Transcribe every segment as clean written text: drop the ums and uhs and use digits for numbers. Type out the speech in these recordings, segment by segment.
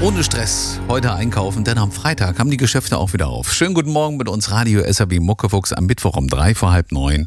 Ohne Stress heute einkaufen, denn am Freitag haben die Geschäfte auch wieder auf. Schönen guten Morgen mit uns Radio SRB Muckefuchs am Mittwoch um 8:45.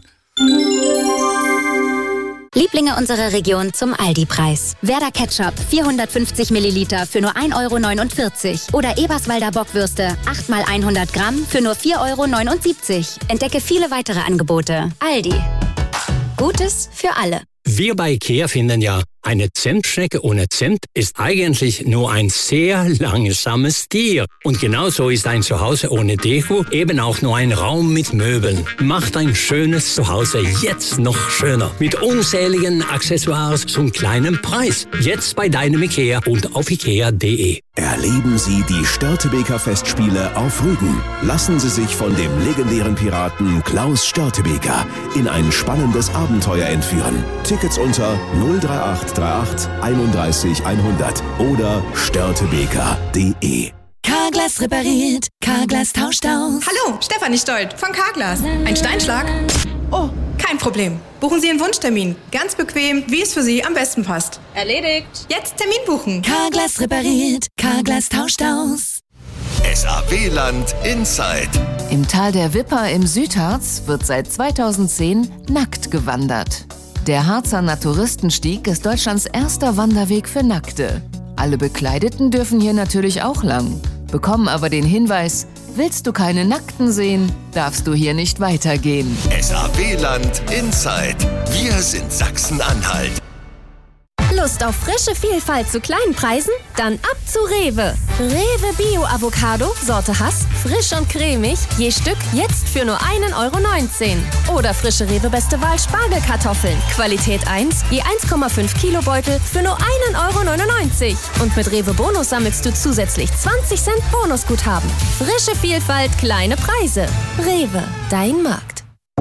Lieblinge unserer Region zum Aldi-Preis. Werder Ketchup 450 Milliliter für nur 1,49 € oder Eberswalder Bockwürste 8 x 100 Gramm für nur 4,79 €. Entdecke viele weitere Angebote. Aldi. Gutes für alle. Wir bei IKEA finden ja, eine Zimtschnecke ohne Zimt ist eigentlich nur ein sehr langsames Tier. Und genauso ist ein Zuhause ohne Deko eben auch nur ein Raum mit Möbeln. Macht ein schönes Zuhause jetzt noch schöner. Mit unzähligen Accessoires zum kleinen Preis. Jetzt bei deinem IKEA und auf ikea.de. Erleben Sie die Störtebeker Festspiele auf Rügen. Lassen Sie sich von dem legendären Piraten Klaus Störtebeker in ein spannendes Abenteuer entführen. Tickets unter 03838 31 100 oder störtebeker.de. Carglass repariert, Carglass tauscht aus. Hallo, Stefanie Stolt von Carglass. Ein Steinschlag? Oh, kein Problem. Buchen Sie Ihren Wunschtermin. Ganz bequem, wie es für Sie am besten passt. Erledigt. Jetzt Termin buchen. Carglass repariert, Carglass tauscht aus. SAW-Land Inside. Im Tal der Wipper im Südharz wird seit 2010 nackt gewandert. Der Harzer Naturistenstieg ist Deutschlands erster Wanderweg für Nackte. Alle Bekleideten dürfen hier natürlich auch lang, bekommen aber den Hinweis: Willst du keine Nackten sehen, darfst du hier nicht weitergehen. SAW-Land Inside. Wir sind Sachsen-Anhalt. Lust auf frische Vielfalt zu kleinen Preisen? Dann ab zu Rewe. Rewe Bio Avocado, Sorte Hass, frisch und cremig, je Stück jetzt für nur 1,19 €. Oder frische Rewe Beste Wahl Spargelkartoffeln, Qualität 1, je 1,5 Kilo Beutel für nur 1,99 €. Und mit Rewe Bonus sammelst du zusätzlich 20 Cent Bonusguthaben. Frische Vielfalt, kleine Preise. Rewe, dein Markt.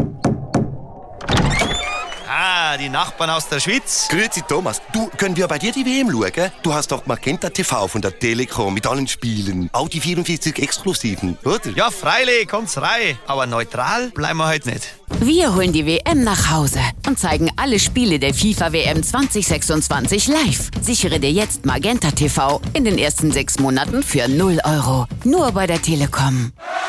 Ah, die Nachbarn aus der Schweiz. Grüezi Thomas, du, können wir bei dir die WM schauen? Du hast doch Magenta TV von der Telekom mit allen Spielen. Auch die 44 Exklusiven, oder? Ja, freilich, kommt's rein. Aber neutral bleiben wir heute nicht. Wir holen die WM nach Hause und zeigen alle Spiele der FIFA-WM 2026 live. Sichere dir jetzt Magenta TV in den ersten 6 Monaten für 0 €. Nur bei der Telekom.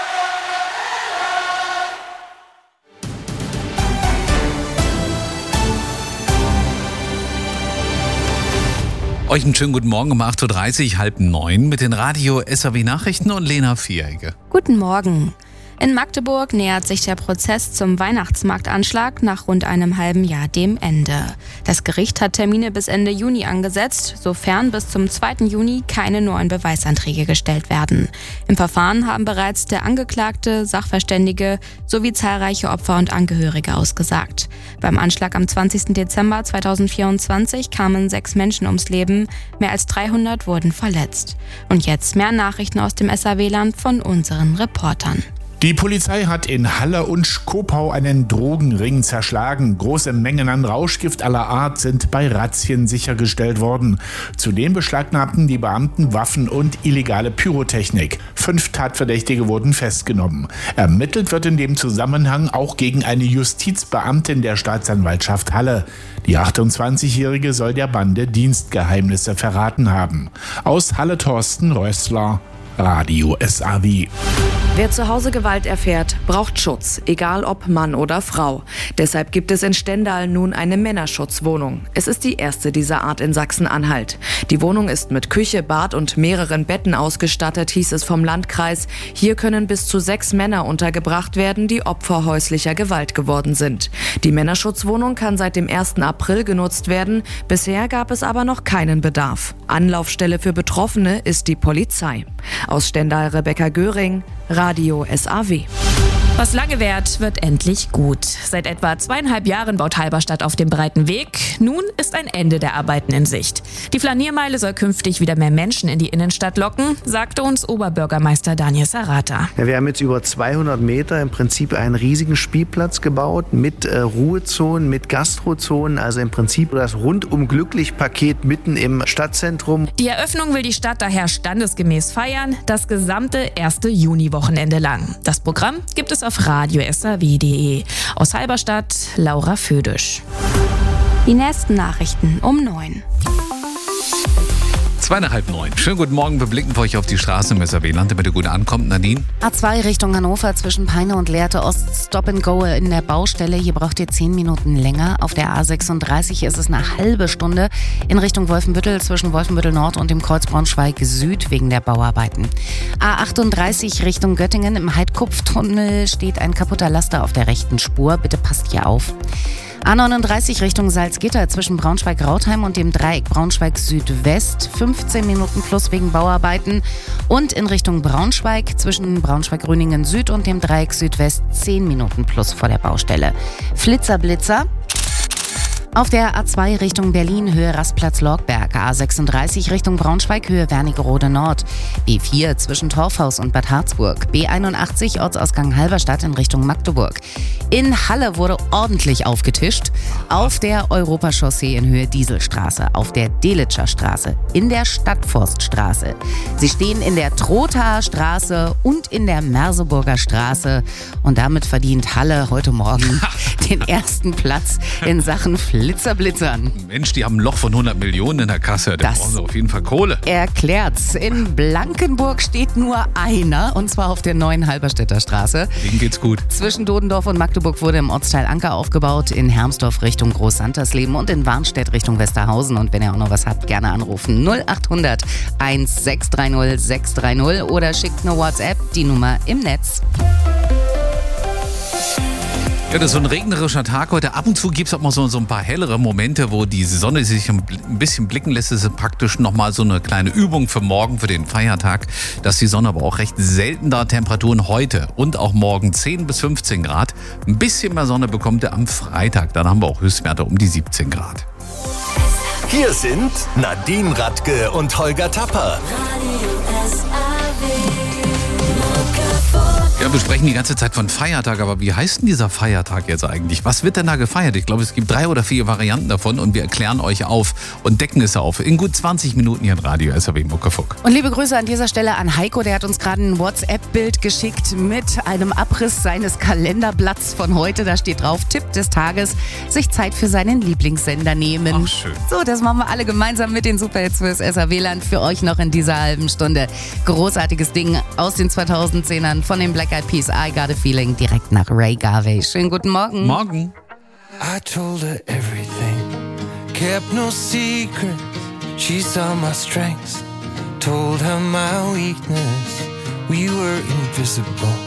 Euch einen schönen guten Morgen um 8:30 Uhr, 8:30 mit den Radio SRW Nachrichten und Lena Vieregge. Guten Morgen. In Magdeburg nähert sich der Prozess zum Weihnachtsmarktanschlag nach rund einem halben Jahr dem Ende. Das Gericht hat Termine bis Ende Juni angesetzt, sofern bis zum 2. Juni keine neuen Beweisanträge gestellt werden. Im Verfahren haben bereits der Angeklagte, Sachverständige sowie zahlreiche Opfer und Angehörige ausgesagt. Beim Anschlag am 20. Dezember 2024 kamen 6 Menschen ums Leben, mehr als 300 wurden verletzt. Und jetzt mehr Nachrichten aus dem SAW-Land von unseren Reportern. Die Polizei hat in Halle und Schkopau einen Drogenring zerschlagen. Große Mengen an Rauschgift aller Art sind bei Razzien sichergestellt worden. Zudem beschlagnahmten die Beamten Waffen und illegale Pyrotechnik. 5 Tatverdächtige wurden festgenommen. Ermittelt wird in dem Zusammenhang auch gegen eine Justizbeamtin der Staatsanwaltschaft Halle. Die 28-Jährige soll der Bande Dienstgeheimnisse verraten haben. Aus Halle Thorsten Rössler, Radio SAW. Wer zu Hause Gewalt erfährt, braucht Schutz, egal ob Mann oder Frau. Deshalb gibt es in Stendal nun eine Männerschutzwohnung. Es ist die erste dieser Art in Sachsen-Anhalt. Die Wohnung ist mit Küche, Bad und mehreren Betten ausgestattet, hieß es vom Landkreis. Hier können bis zu 6 Männer untergebracht werden, die Opfer häuslicher Gewalt geworden sind. Die Männerschutzwohnung kann seit dem 1. April genutzt werden. Bisher gab es aber noch keinen Bedarf. Anlaufstelle für Betroffene ist die Polizei. Aus Stendal Rebecca Göring, Radio SAW. Was lange währt, wird endlich gut. Seit etwa 2,5 Jahren baut Halberstadt auf dem breiten Weg. Nun ist ein Ende der Arbeiten in Sicht. Die Flaniermeile soll künftig wieder mehr Menschen in die Innenstadt locken, sagte uns Oberbürgermeister Daniel Sarata. Ja, wir haben jetzt über 200 Meter im Prinzip einen riesigen Spielplatz gebaut mit Ruhezonen, mit Gastrozonen, also im Prinzip das Rundum-Glücklich-Paket mitten im Stadtzentrum. Die Eröffnung will die Stadt daher standesgemäß feiern, das gesamte 1. Juni-Wochenende lang. Das Programm gibt es auf radio.saw.de. Aus Halberstadt, Laura Födisch. Die nächsten Nachrichten um 9. 8:30. Schönen guten Morgen, wir blicken für euch auf die Straße im SRW-Land, damit ihr gut ankommt. Nadine? A2 Richtung Hannover zwischen Peine und Lehrte Ost, Stop and Go in der Baustelle. Hier braucht ihr 10 Minuten länger. Auf der A36 ist es eine halbe Stunde in Richtung Wolfenbüttel zwischen Wolfenbüttel Nord und dem Kreuz Braunschweig Süd wegen der Bauarbeiten. A38 Richtung Göttingen im Heidkupftunnel steht ein kaputter Laster auf der rechten Spur. Bitte passt hier auf. A39 Richtung Salzgitter zwischen Braunschweig-Rautheim und dem Dreieck Braunschweig-Südwest 15 Minuten plus wegen Bauarbeiten und in Richtung Braunschweig zwischen Braunschweig-Grüningen Süd und dem Dreieck Südwest 10 Minuten plus vor der Baustelle. Flitzer. Auf der A2 Richtung Berlin, Höhe Rastplatz-Lorgberg, A36 Richtung Braunschweig, Höhe Wernigerode Nord, B4 zwischen Torfhaus und Bad Harzburg, B81 Ortsausgang Halberstadt in Richtung Magdeburg. In Halle wurde ordentlich aufgetischt, auf der Europachaussee in Höhe Dieselstraße, auf der Delitscher Straße, in der Stadtforststraße. Sie stehen in der Trothaer Straße und in der Merseburger Straße und damit verdient Halle heute Morgen den ersten Platz in Sachen Blitzern. Mensch, die haben ein Loch von 100 Millionen in der Kasse. Da brauchen sie auf jeden Fall Kohle. Erklärt's. In Blankenburg steht nur einer, und zwar auf der neuen Halberstädter Straße. Denen geht's gut. Zwischen Dodendorf und Magdeburg wurde im Ortsteil Anker aufgebaut, in Hermsdorf Richtung Groß-Santersleben und in Warnstedt Richtung Westerhausen. Und wenn ihr auch noch was habt, gerne anrufen. 0800 1630 630 oder schickt eine WhatsApp, die Nummer im Netz. Ja, das ist so ein regnerischer Tag heute. Ab und zu gibt es auch mal so ein paar hellere Momente, wo die Sonne sich ein bisschen blicken lässt. Das ist praktisch nochmal so eine kleine Übung für morgen, für den Feiertag. Dass die Sonne aber auch recht selten da. Temperaturen heute und auch morgen 10 bis 15 Grad. Ein bisschen mehr Sonne bekommt ihr am Freitag. Dann haben wir auch Höchstwerte um die 17 Grad. Hier sind Nadine Radke und Holger Tapper. Ja, wir sprechen die ganze Zeit von Feiertag, aber wie heißt denn dieser Feiertag jetzt eigentlich? Was wird denn da gefeiert? Ich glaube, es gibt 3 oder 4 Varianten davon und wir erklären euch auf und decken es auf in gut 20 Minuten hier in Radio SRW Muckefuck. Und liebe Grüße an dieser Stelle an Heiko, der hat uns gerade ein WhatsApp-Bild geschickt mit einem Abriss seines Kalenderblatts von heute. Da steht drauf, Tipp des Tages, sich Zeit für seinen Lieblingssender nehmen. Ach, schön. So, das machen wir alle gemeinsam mit den Superhits fürs SRW-Land für euch noch in dieser halben Stunde. Großartiges Ding aus den 2010ern von den Black Eyed Peas, I Got a Feeling, direkt nach Ray Garvey. Schönen guten Morgen. Morgen. I told her everything, kept no secrets. She saw my strengths, told her my weakness. We were invisible,